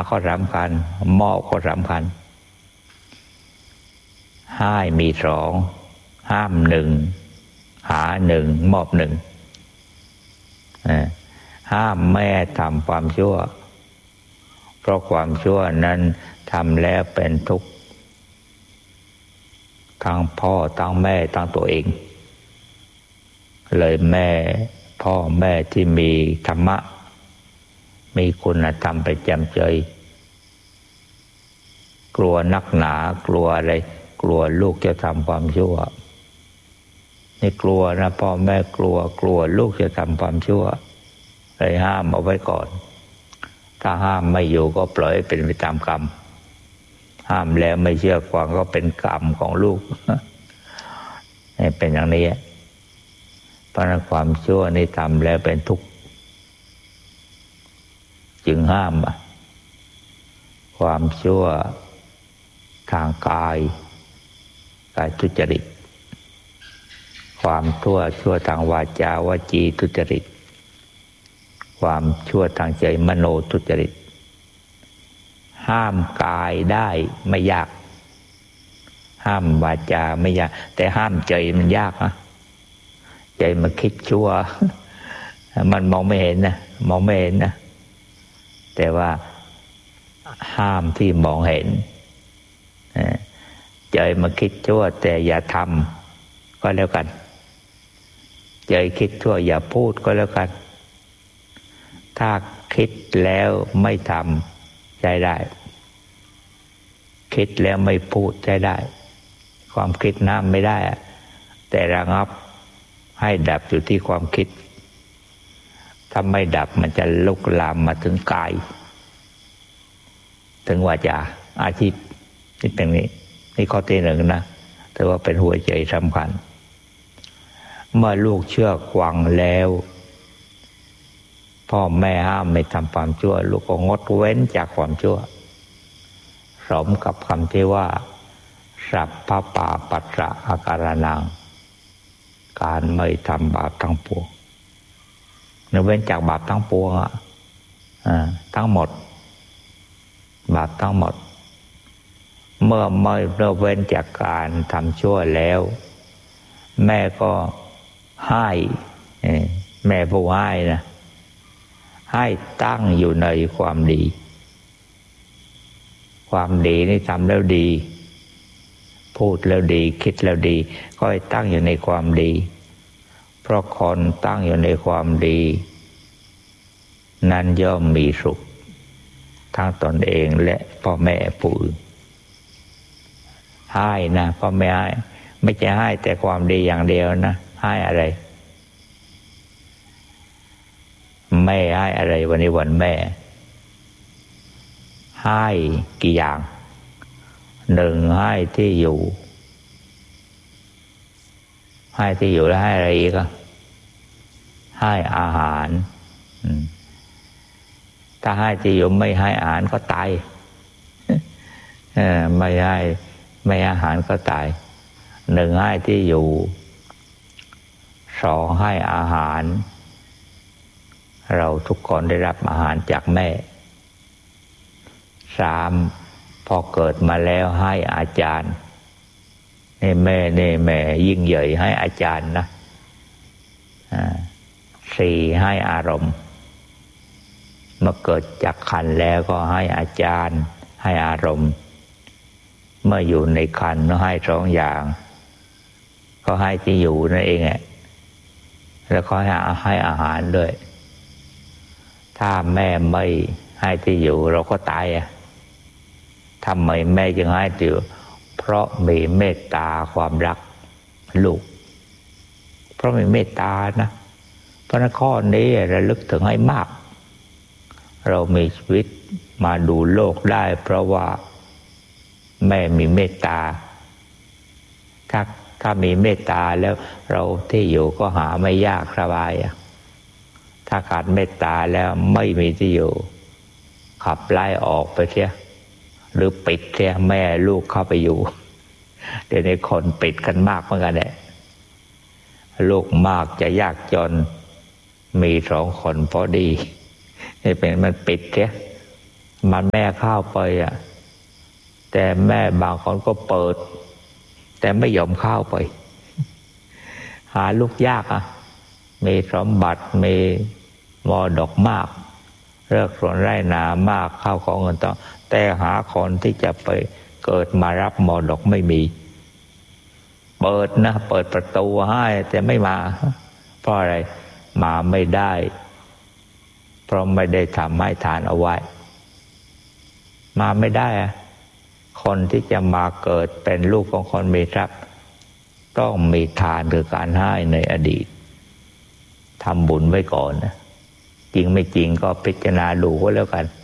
ก็สำคัญมอบก็สำคัญให้มีสองห้ามหนึ่งหาหนึ่งมอบหนึ่งห้ามแม่ทำความชั่วเพราะความชั่วนั้นทำแล้วเป็นทุกข์ทั้งพ่อทั้งแม่ทั้งตัวเองเลยแม่พ่อแม่ที่มีธรรมะมีคุณธรรมประจำใจกลัวนักหนากลัวอะไรกลัวลูกจะทำความชั่วนี่กลัวนะพ่อแม่กลัวลูกจะทำความชั่วเลยห้ามเอาไว้ก่อนถ้าห้ามไม่อยู่ก็ปล่อยเป็นไปตามกรรมห้ามแล้วไม่เชื่อฟังก็เป็นกรรมของลูกเป็นอย่างนี้เพราะนั้นความชั่วนี่ทำแล้วเป็นทุกข์จึงห้ามความชั่วทางกายทุจริตความชั่วทางวาจาวจีทุจริตความชั่วทางใจมโนทุจริตห้ามกายได้ไม่ยากห้ามวาจาไม่ยากแต่ห้ามใจมันยากนะใจมันคิดชั่วมันมองไม่เห็นนะแต่ว่าห้ามที่มองเห็นใจมันคิดชั่วแต่อย่าทำก็แล้วกันใจคิดชั่วอย่าพูดก็แล้วกันถ้าคิดแล้วไม่ทำใช้ได้คิดแล้วไม่พูดใช้ได้ความคิดห้ามไม่ได้แต่ระงับให้ดับอยู่ที่ความคิดถ้าไม่ดับมันจะลุกลามมาถึงกายถึงวาจาอาชีพนี่เป็นนี่ข้อที่หนึ่งนะแต่ว่าเป็นหัวใจสำคัญเมื่อลูกเชื่อฟังแล้วพ่อแม่ห้ามไม่ทำความชั่วลูกก็งดเว้นจากความชั่วสมกับคำที่ว่าสัพพปาปัสสะอาการนังการไม่ทำบาปทั้งปวงเว้นจากบาปทั้งปวงทั้งหมดบาปทั้งหมดเมื่อไม่เว้นจากการทำชั่วแล้วแม่ก็ให้แม่ผู้ให้นะให้ตั้งอยู่ในความดีความดีนี่ทำแล้วดีพูดแล้วดีคิดแล้วดีก็ให้ตั้งอยู่ในความดีเพราะคนตั้งอยู่ในความดีนั้นย่อมมีสุขทั้งตนเองและพ่อแม่ผู้อื่นให้นะพ่อแม่ให้ไม่ใช่ให้แต่ความดีอย่างเดียวนะให้อะไรแม่ให้อะไรวันนี้วันแม่ให้กี่อย่างหนึ่งให้ที่อยู่ให้ที่อยู่แล้วให้อะไรอีกให้อาหารถ้าให้ที่อยู่ไม่ให้อาหารก็ตายไม่ให้อาหารก็ตายหนึ่งให้ที่อยู่สองให้อาหารเราทุกคนได้รับอาหารจากแม่สามพอเกิดมาแล้วให้อาจารย์นี่แม่ยิ่งใหญ่ให้อาจารย์นะสี่ให้อารมณ์เมื่อเกิดจากครรภ์แล้วก็ให้อาจารย์ให้อารมณ์เมื่ออยู่ในครรภ์ก็ให้สองอย่างก็ให้ที่อยู่นั่นเองแล้วก็ให้อาหารด้วยถ้าแม่ไม่ให้ที่อยู่เราก็ตายทำไมแม่จึงให้ที่อยู่เพราะมีเมตตาความรักลูกเพราะมีเมตตานะเพราะนั้นข้อนี้ระลึกถึงให้มากเรามีชีวิตมาดูโลกได้เพราะว่าแม่มีเมตตาถ้ามีเมตตาแล้วเราที่อยู่ก็หาไม่ยากสบายถ้าขาดเมตตาแล้วไม่มีที่อยู่ขับไล่ออกไปเสียหรือปิดเสียแม่ลูกเข้าไปอยู่เดี๋ยวนี้คนปิดกันมากเหมือนกันแหละลูกมากจะยากจนมีสองคนพอดีนี่เป็นมันปิดเสียมันแม่เข้าไปแต่แม่บางคนก็เปิดแต่ไม่ยอมเข้าไปหาลูกยากมีสมบัติมีมรดกมากเลิกสวนไร่นามากเข้าของเงินทองแต่หาคนที่จะไปเกิดมารับมรดกไม่มีเปิดประตูให้แต่ไม่มาเพราะอะไรมาไม่ได้เพราะไม่ได้ทำให้ทานเอาไว้มาไม่ได้คนที่จะมาเกิดเป็นลูกของคนมีทรัพย์ต้องมีทานคือการให้ในอดีตทำบุญไว้ก่อนนะจริงไม่จริงก็พิจารณาดูก็แล้วกัน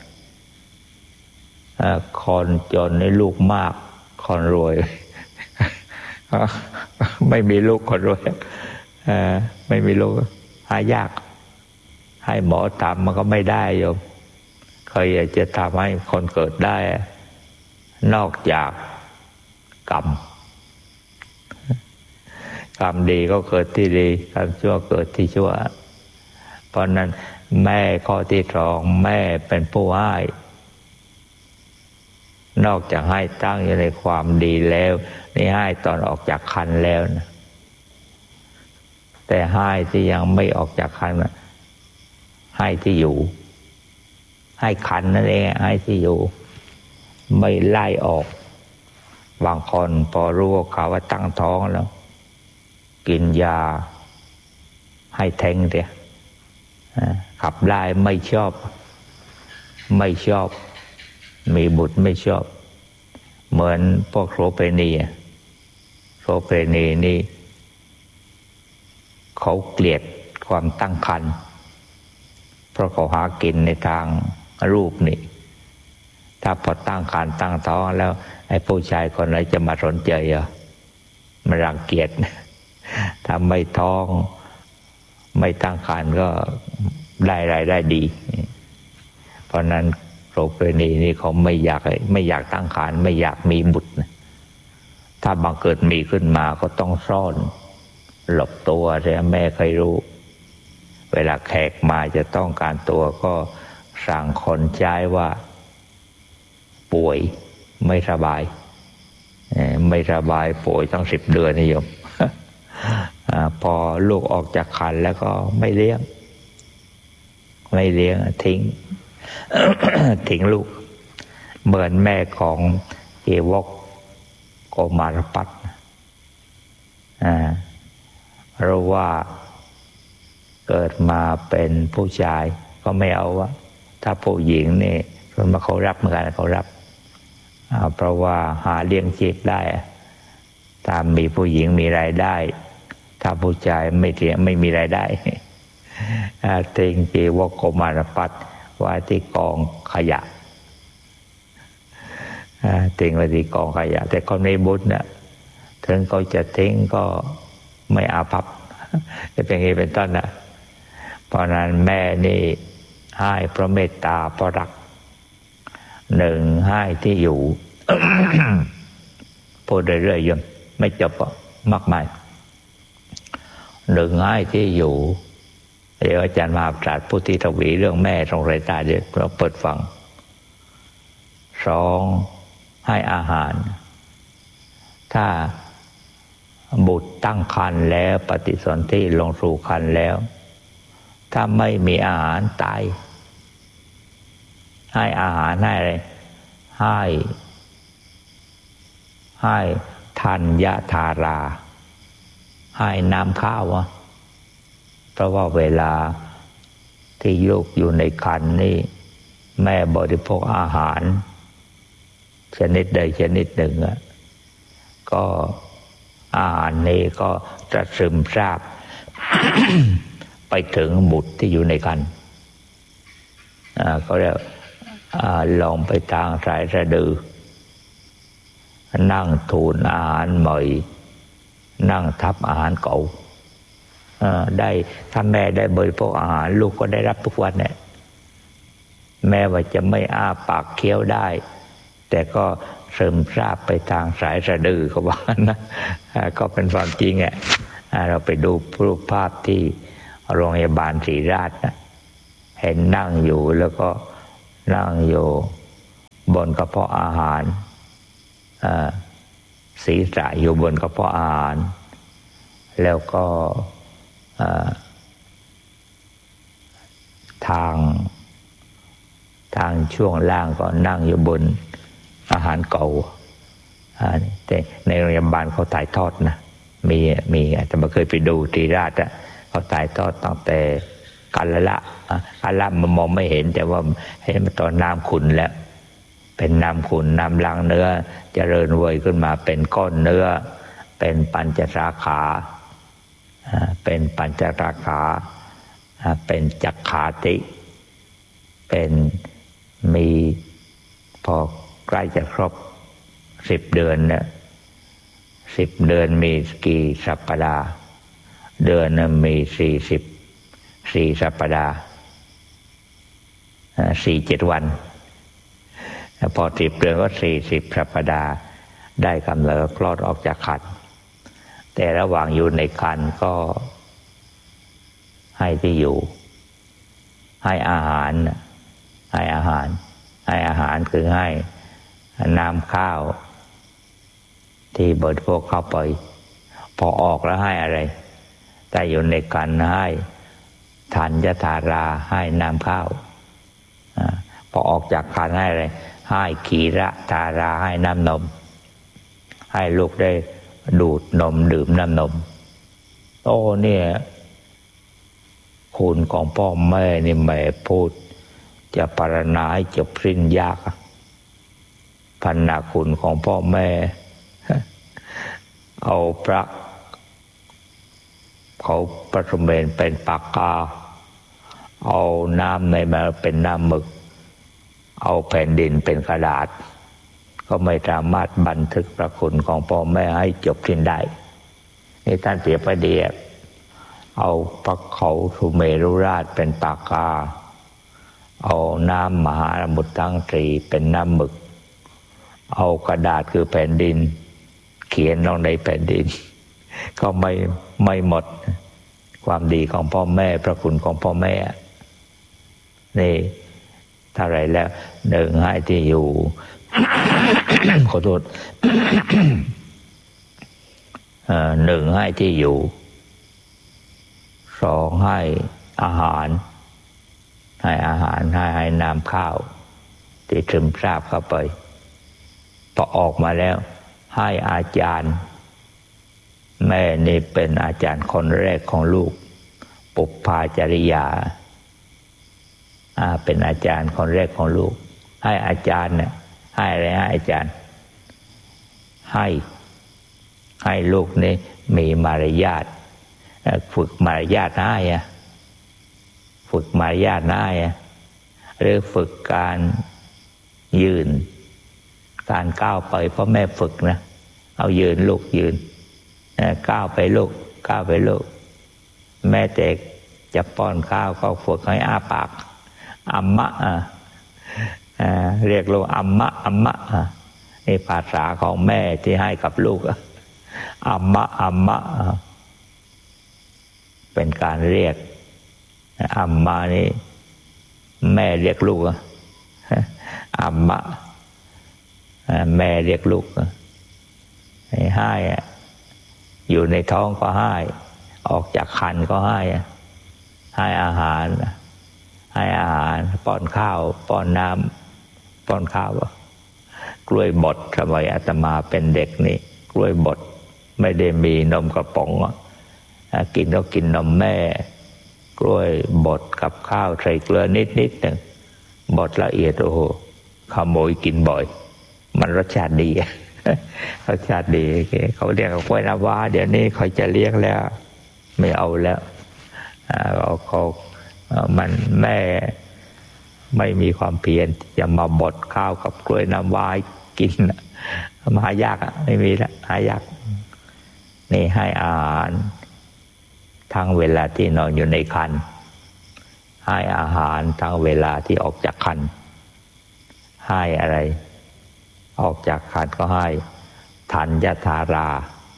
คนจนในลูกมากคนรวย ไม่มีลูกคนรวยไม่มีลูกหายากให้หมอทำมันก็ไม่ได้โยมใครอยากจะทำให้คนเกิดได้นอกจากกรรมดีก็เกิดที่ดีกรรมชั่วเกิดที่ชั่วเพราะนั้นแม่ข้อที่สองแม่เป็นผู้ให้นอกจากให้ตั้งอยู่ในความดีแล้วนี่ให้ตอนออกจากครรภ์แล้วนะแต่ให้ที่ยังไม่ออกจากครรภ์ให้ที่อยู่ให้ครรภ์นั่นเองให้ที่อยู่ไม่ไล่ออกบางคนพอรู้ข่าวว่าตั้งท้องแล้วกินยาให้แทงเดียขับไล่ไม่ชอบมีบุตรไม่ชอบเหมือนพวกโสเภณีนี่เขาเกลียดความตั้งครรภ์เพราะเขาหากินในทางรูปนี่ถ้าพอตั้งครรภ์ตั้งท้องแล้วไอ้ผู้ชายคนไหนจะมาสนใจมันรังเกียจถ้าไม่ท้องไม่ตั้งครรภ์ก็ได้รายได้ดีเพราะนั้นโสเภณีนี่เขาไม่อยากตั้งครรภ์ไม่อยากมีบุตรถ้าบังเกิดมีขึ้นมาก็ต้องซ่อนหลบตัวใช่ไหมแม่เคยรู้เวลาแขกมาจะต้องการตัวก็สั่งคนใช้ว่าป่วยไม่สบายป่วยตั้ง10 เดือนนิยม พอลูกออกจากครรภ์แล้วก็ไม่เลี้ยงทิ้ง ทิ้งลูกเหมือนแม่ของเอวกโกมารพัสรู้ว่าเกิดมาเป็นผู้ชายก็ไม่เอาวะถ้าผู้หญิงนี่คนมาเขารับเหมือนกันเขารับเพราะว่าหาเลี้ยงชีพได้ถ้ามีผู้หญิงมีรายได้ถ้าผู้ชายไม่มีรายได้ทิ้งเอวกโกมารพัสไว้ที่กองขยะทิ้งไว้ที่กองขยะแต่คนในบุญเนี่ยถึงเขาจะทิ้งก็ไม่อาภัพจะเป็นอย่างนี้เป็นต้นเพราะนั้นแม่นี่ให้เพราะเมตตาเพราะรักหนึ่งให้ที่อยู่ พูดเรื่อยๆยังไม่จบมากมายหนึ่งให้ที่อยู่เดี๋ยวอาจารย์มหาปราชญ์พุทธิทวีเรื่องแม่ตรงไรตาเดี๋ยวเราเปิดฟังสองให้อาหารถ้าบุตรตั้งครรภ์แล้วปฏิสนธิลงสู่ครรภ์แล้วถ้าไม่มีอาหารตายให้อาหารให้อะไรให้ธัญธาราให้น้ำข้าวเพราะว่าเวลาที่ลูกอยู่ในครรภ์นี่แม่บริโภคอาหารชนิดใดชนิดหนึ่งก็อาหารนี้ก็จะซึมซาบ ไปถึงบุตรที่อยู่ในครรภ์ก็เรียกลองไปทางสายสะดือนั่งทูลอาหารใหม่นั่งทับอาหารเก่าได้ถ้าแม่ได้บริโภคอาหารลูกก็ได้รับทุกวันเนี่ยแม้ว่าจะไม่อ้าปากเคี้ยวได้แต่ก็ซึมซาบไปทางสายสะดือเขาว่านะก็เป็นความจริงเราไปดูรูปภาพที่โรงพยาบาลศรีราชนะเห็นนั่งอยู่แล้วก็นั่งอยู่บนกระเพาะอาหารศีรษะอยู่บนกระเพาะอาหารแล้วก็ทางช่วงล่างก็นั่งอยู่บนอาหารเก่าแต่ในโรงพยาบาลเขาถ่ายทอดนะมีอาจจะมาเคยไปดูทีราชเขาถ่ายทอดตั้งแต่กาละมันมองไม่เห็นแต่ว่าเห็นมันตอนน้ำขุ่นแล้วเป็นน้ำขุ่นน้ำล้างเนื้อเจริญเวยขึ้นมาเป็นก้อนเนื้อเป็นปัญจสาขาเป็นปัญจราขาเป็นจักขาติเป็นมีพอใกล้จะครบ10 เดือนเนี่ย10 เดือนมีกี่สัปดาห์เดือนนึงมี44 สัปดาห์47 วันพอ10 เดือนก็40 สัปดาห์ได้กำเนิดคลอดออกจากครรภ์แต่ระหว่างอยู่ในครรภ์ก็ให้ที่อยู่ให้อาหารคือให้น้ำข้าวที่บริโภคเข้าไปพอออกแล้วให้อะไรแต่อยู่ในครรภ์ให้ธัญญาธาราให้น้ำข้าวพอออกจากครรภ์ให้อะไรให้ขีระธาราให้น้ำนมให้ลูกได้ดูดนมดื่มน้ำนมโอ้เนี่ยคุณของพ่อแม่นี่แม่พูดจะปรารณาให้จบสิ้นยากพันนาคุณของพ่อแม่เอาพระเขาประสมเด็จเป็นปากกาเอาน้ำในมาเป็นน้ำหมึกเอาแผ่นดินเป็นกระดาษก็ไม่สามารถบันทึกพระคุณของพ่อแม่ให้จบสิ้นได้นี่ท่านเปรียบเทียบเอาพระเขาสุเมรุราชเป็นปากกาเอาน้ำมหาสมุทรทั้งสี่เป็นน้ำหมึกเอากระดาษคือแผ่นดินเขียนลงในแผ่นดินก็ไม่หมดความดีของพ่อแม่พระคุณของพ่อแม่นี่เท่าไรแล้วหนึ่งให้ที่อยู่ ขอโทษ หนึ่งให้ที่อยู่สองให้อาหารให้น้ำข้าวที่ซึมซาบเข้าไปพอออกมาแล้วให้อาจารย์แม่นี่เป็นอาจารย์คนแรกของลูกปุพพาจริยาเป็นอาจารย์คนแรกของลูกให้อาจารย์เนี่ยให้อะไรให้อาจารย์ให้ลูกนี่มีมารยาทฝึกมารยาทให้ฝึกมารยาทให้หรือฝึกการยืนการก้าวไปพ่อแม่ฝึกนะเอายืนลูกยืนก้าวไปลูกแม่เด็กจะป้อนข้าวก็ฝึกให้อ้าปากอัมมะเรียกลูกอัมมะนี่ภาษาของแม่ที่ให้กับลูกอัมมะเป็นการเรียกอัมมานี่แม่เรียกลูกอัมมะแม่เรียกลูกให้อยู่ในท้องก็ให้ออกจากครรภ์ก็ให้อาหารป้อนข้าวป้อนน้ำป้อนข้าวกล้วยบดสมัยอาตมาเป็นเด็กนี่กล้วยบดไม่ได้มีนมกระป๋องกินก็กินนมแม่กล้วยบดกับข้าวใส่เกลือนิดหนึ่งบดละเอียดโอ้โหขโมยกินบ่อยมันรสชาติดีรสชาติดีเขาเรียกกล้วยน้ำว้าเดี๋ยวนี้เขาจะเรียกแล้วไม่เอาแล้วเขามันแม่ไม่มีความเพียรจะมาบดข้าวกับกล้วยน้ำว้ากินมาหายากไม่มีแล้วหายากนี่ให้อาหารทั้งเวลาที่นอนอยู่ในครรภ์ให้อาหารทั้งเวลาที่ออกจากครรภ์ให้อะไรออกจากครรภ์ก็ให้ธัญญาธารา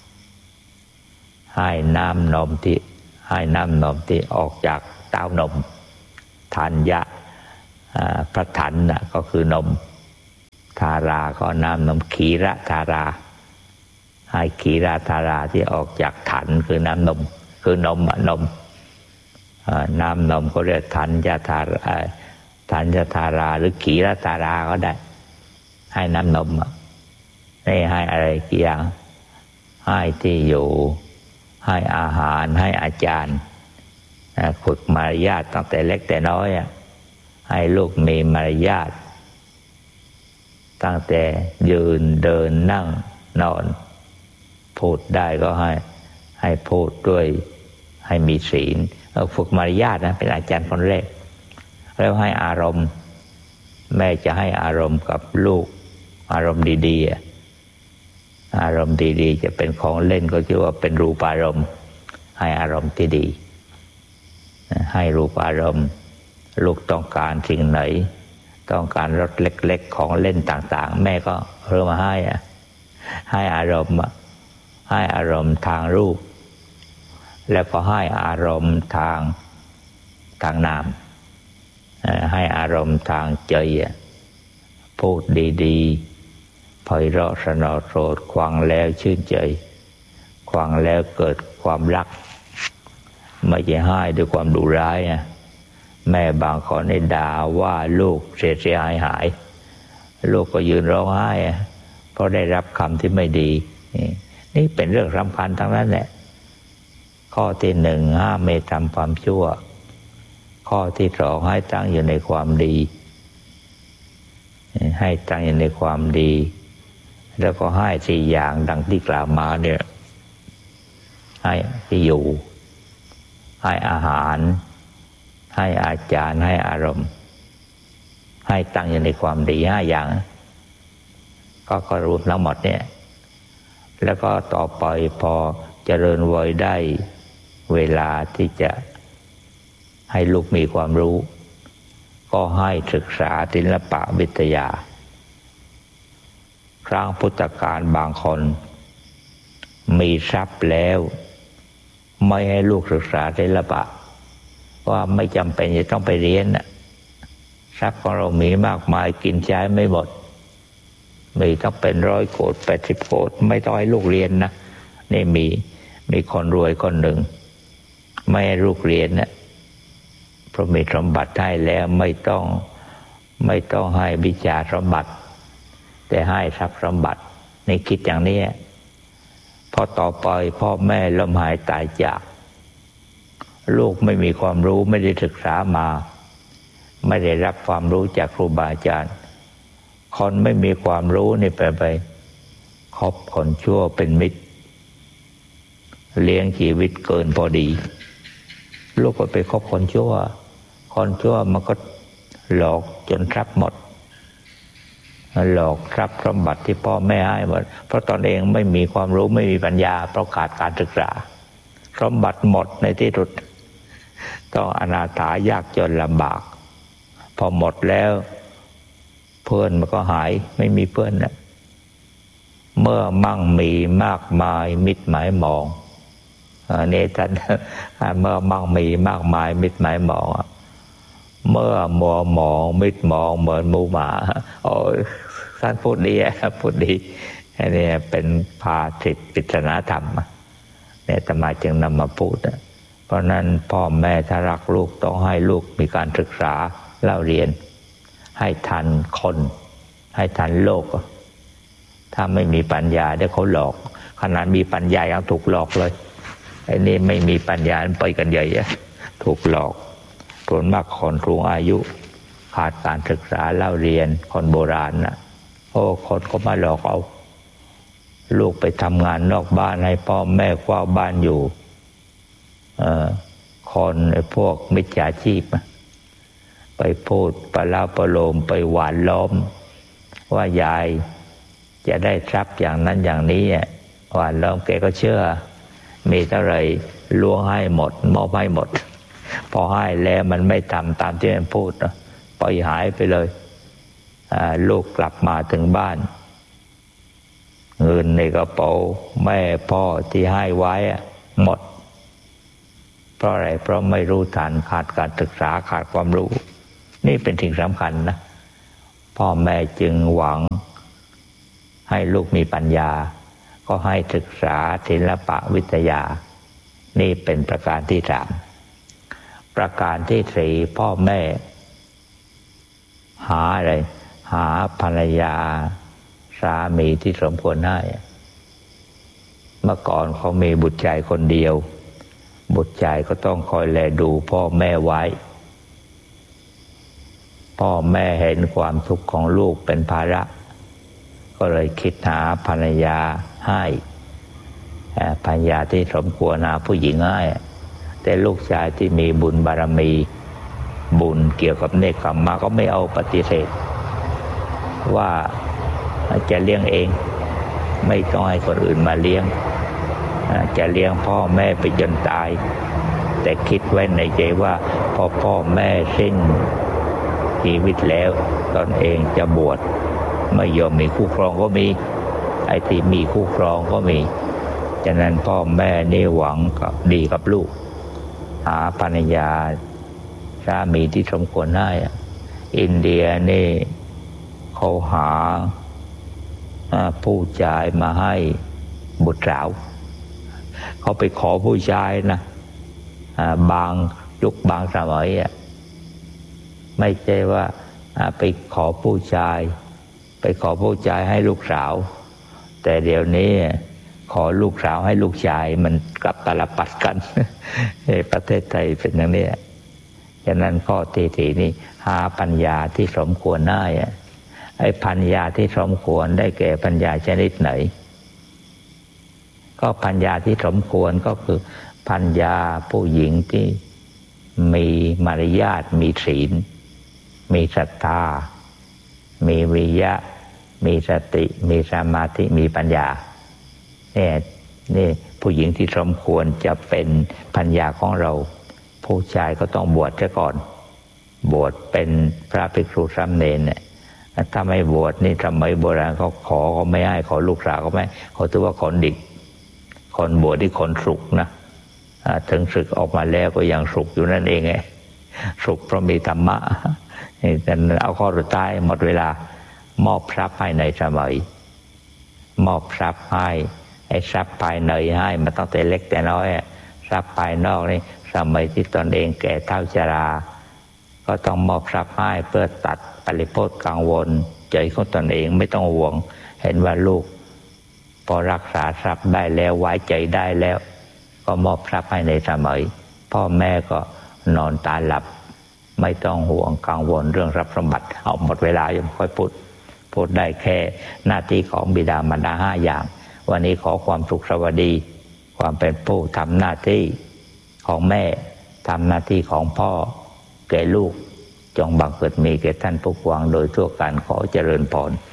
ให้น้ำนมที่ออกจากเต้านมธัญญะพระถันก็คือนมทาราก็น้ำนมขีระทาราให้ขีระทาราที่ออกจากถันคือน้ำนมคือนมนมน้ำนมก็เรียกถันจะทาราถันจะทาราหรือขีระทาราก็ได้ให้น้ำนมนี่ให้อะไรกี่อย่างให้ที่อยู่ให้อาหารให้อาจารย์ฝึกมารยาทตั้งแต่เล็กแต่น้อยให้ลูกมีมารยาทตั้งแต่ยืนเดินนั่งนอนพูดได้ก็ให้พูดด้วยให้มีศีลฝึกมารยาทนะเป็นอาจารย์คนแรกแล้วให้อารมณ์แม่จะให้อารมณ์กับลูกอารมณ์ดีๆอารมณ์ดีๆจะเป็นของเล่นก็ชื่อว่าเป็นรูปารมณ์ให้อารมณ์ที่ดีให้รูปอารมณ์ลูกต้องการสิ่งไหนต้องการรถเล็กๆของเล่นต่างๆแม่ก็เริ่มมาให้อารมณ์ให้อารมณ์ทางรูปแล้วก็ให้อารมณ์ทางนามให้อารมณ์ทางใจพูดดีๆไพเราะสนอโสดฟังแล้วชื่นใจฟังแล้วเกิดความรักไม่ใช่ให้ด้วยความดุร้ายแม่บางคนได้ด่าว่าลูกเสียหายลูกก็ยืนร้องไห้เพราะได้รับคำที่ไม่ดีนี่เป็นเรื่องสำคัญทั้งนั้นแหละข้อที่หนึ่งห้ามไม่ทำความชั่วข้อที่สองให้ตั้งอยู่ในความดีให้ตั้งอยู่ในความดีแล้วก็ให้สี่อย่างดังที่กล่าวมาเนี่ยให้ที่อยู่ให้อาหารให้อาจารย์ให้อารมณ์ให้ตั้งอยู่ในความดีห้าอย่างก็รวมทั้งหมดเนี่ยแล้วก็ต่อไปพอเจริญวัยได้เวลาที่จะให้ลูกมีความรู้ก็ให้ศึกษาศิลปะวิทยาครั้งพุทธกาลบางคนมีทรัพย์แล้วไม่ให้ลูกศึกษาศิลปะว่าไม่จำเป็นจะต้องไปเรียนทรัพย์ของเรามีมากมายกินใช้ไม่หมดมีต้องเป็น100 โกฏ80 โกฏไม่ต้องให้ลูกเรียนนะนี่มีคนรวยคนหนึ่งไม่ให้ลูกเรียนนะเพราะมีสมบัติให้แล้วไม่ต้องให้วิชาสมบัติแต่ให้ทรัพย์สมบัติในคิดอย่างนี้พอต่อไปพ่อแม่ล้มหายตายจากลูกไม่มีความรู้ไม่ได้ศึกษามาไม่ได้รับความรู้จากครูบาอาจารย์คนไม่มีความรู้นี่ไปคบคนชั่วเป็นมิตรเลี้ยงชีวิตเกินพอดีลูกก็ไปคบคนชั่วมันก็หลอกจนทรัพย์หมดหลอกทรัพย์สมบัติที่พ่อแม่ให้หมดเพราะตนเองไม่มีความรู้ไม่มีปัญญาเพราะขาดการศึกษาสมบัติหมดในที่สุดต้องอนาถายากจนลำบากพอหมดแล้วเพื่อนมันก็หายไม่มีเพื่อนนะเมื่อมั่งมีมากมายมิตรหมายมองนี่ท่านเมื่อมั่งมีมากมายมิตรหมายมองเมื่อมัวหมองมิตรมองเหมือนหมูหมาโอ้ท่านพูดดีพูดดีอันนี้เป็นภาสิทธิปริศนาธรรมเนี่ยอาตมาจึงนำมาพูดเพราะนั้นพ่อแม่ถ้ารักลูกต้องให้ลูกมีการศึกษาเล่าเรียนให้ทันคนให้ทันโลกถ้าไม่มีปัญญาเดี๋ยวเขาหลอกขนาดมีปัญญายังถูกหลอกเลยไอ้นี่ไม่มีปัญญาไปกันใหญ่ถูกหลอกส่วนมากคนสูงอายุขาดการศึกษาเล่าเรียนคนโบราณนะคนก็มาหลอกเอาลูกไปทำงานนอกบ้านให้พ่อแม่เฝ้าบ้านอยู่คนไอ้พวกมิจฉาชีพไปพูดประลาประโลมไปหวานล้อมว่ายายจะได้ทรัพย์อย่างนั้นอย่างนี้หวานล้อมแกก็เชื่อมีเท่าไหร่ล้วงให้หมดมอบให้หมดพอให้แล้วมันไม่ทำตามที่มันพูดปล่อยหายไปเลยลูกกลับมาถึงบ้านเงินในกระเป๋าแม่พ่อที่ให้ไว้หมดเพราะอะไรเพราะไม่รู้ทันขาดการศึกษาขาดความรู้นี่เป็นสิ่งสำคัญนะพ่อแม่จึงหวังให้ลูกมีปัญญาก็ให้ศึกษาศิลปวิทยานี่เป็นประการที่สามประการที่สี่พ่อแม่หาอะไรหาภรรยาสามีที่สมควรให้เมื่อก่อนเขามีบุตรชายคนเดียวบุตรชายก็ต้องคอยแลดูพ่อแม่ไว้พ่อแม่เห็นความทุกข์ของลูกเป็นภาระก็เลยคิดหาภรรยาให้ภรรยาที่สมควรหาผู้หญิงให้แต่ลูกชายที่มีบุญบารมีบุญเกี่ยวกับเนกขัมมะก็ไม่เอาปฏิเสธว่าจะเลี้ยงเองไม่ต้องให้คนอื่นมาเลี้ยงจะเลี้ยงพ่อแม่ไปจนตายแต่คิดไว้ในใจว่าพอพ่อแม่สิ้นชีวิตแล้วตนเองจะบวชไม่ยอมมีคู่ครองก็มีไอ้ที่มีคู่ครองก็มีฉะนั้นพ่อแม่นี่หวังกับดีกับลูกหาภรรยาสามีที่สมควรให้อินเดียนี่เขาหาผู้ชายมาให้บุตรสาวเขาไปขอผู้ชายนะบางยุคบางสมัยไม่ใช่ว่าไปขอผู้ชายให้ลูกสาวแต่เดี๋ยวนี้ขอลูกสาวให้ลูกชายมันกลับตลปัดกัน ประเทศไทยเป็นอย่างนี้ฉะนั้นข้อที่สี่นี่หาปัญญาที่สมควรให้ไอ้ปัญญาที่สมควรได้แก่ปัญญาชนิดไหนก็ปัญญาที่สมควรก็คือปัญญาผู้หญิงที่มีมารยาทมีศีลมีศรัทธามีวิริยะมีสติมีสมาธิมีปัญญานี่ผู้หญิงที่สมควรจะเป็นปัญญาของเราผู้ชายก็ต้องบวชซะก่อนบวชเป็นพระภิกษุสามเณรเนี่ยถ้าไม่บวชนี่สมัยโบราณเขาไม่ให้ขอลูกสาวเขาไม่เขาถือว่าคนดิบคนบวชที่คนสุกนะถึงศึกออกมาแล้วก็ยังสุกอยู่นั่นเองไงสุกเพราะมีธรรมะแต่เอาข้อสุดท้ายหมดเวลามอบทรัพย์ให้ในสมัยมอบทรัพย์ให้ไอ้ทรัพย์ภายในให้มันตั้งแต่เล็กแต่น้อยทรัพย์ภายนอกนี่สมัยที่ตนเองแก่เฒ่าชราก็ต้องมอบทรัพย์ให้เพื่อตัดปริโภคกังวลใจของตนเองไม่ต้องห่วงเห็นว่าลูกพอรักษาทรัพย์ได้แล้วไว้ใจได้แล้วก็มอบทรัพย์ให้ในสมัยพ่อแม่ก็นอนตาหลับไม่ต้องห่วงกังวลเรื่องทรัพย์สมบัติเอาหมดเวลายังค่อยพูดได้แค่หน้าที่ของบิดามารดา5อย่างวันนี้ขอความสุขสวัสดีความเป็นผู้ทำหน้าที่ของแม่ทำหน้าที่ของพ่อแก่ลูกจงบังเกิดมีแก่ท่านผู้ฟังโดยทั่วกันขอเจริญพร